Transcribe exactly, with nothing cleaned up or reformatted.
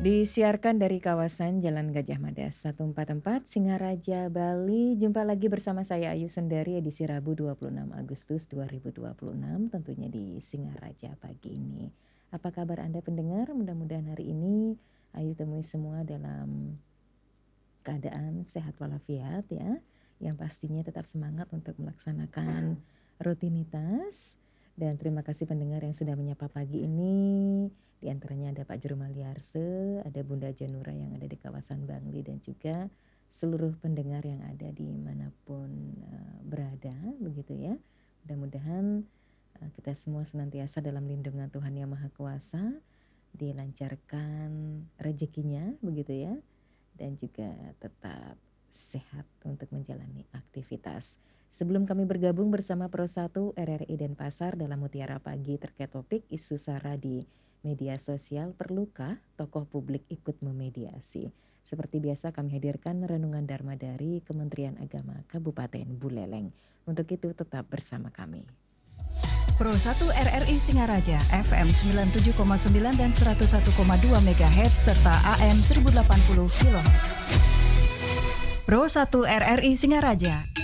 Disiarkan dari kawasan Jalan Gajah Mada seratus empat puluh empat, Singaraja, Bali. Jumpa lagi bersama saya Ayu Sundari edisi Rabu dua puluh enam Agustus dua ribu dua puluh enam, tentunya di Singaraja pagi ini. Apa kabar Anda pendengar? Mudah-mudahan hari ini Ayu temui semua dalam keadaan sehat walafiat ya. Yang pastinya tetap semangat untuk melaksanakan rutinitas. Dan terima kasih pendengar yang sudah menyapa pagi ini. Di antaranya ada Pak Jerumaliarse, ada Bunda Janura yang ada di kawasan Bangli, dan juga seluruh pendengar yang ada dimanapun uh, berada, begitu ya. Mudah-mudahan uh, kita semua senantiasa dalam lindungan Tuhan Yang Maha Kuasa, dilancarkan rezekinya, begitu ya, dan juga tetap sehat untuk menjalani aktivitas. Sebelum kami bergabung bersama Pro satu R R I Denpasar dalam Mutiara Pagi terkait topik isu SARA di media sosial, perlukah tokoh publik ikut memediasi? Seperti biasa kami hadirkan renungan Dharma dari Kementerian Agama Kabupaten Buleleng. Untuk itu tetap bersama kami. Pro satu R R I Singaraja F M sembilan puluh tujuh koma sembilan dan seratus satu koma dua megahertz serta A M seribu delapan puluh kilohertz. Pro satu R R I Singaraja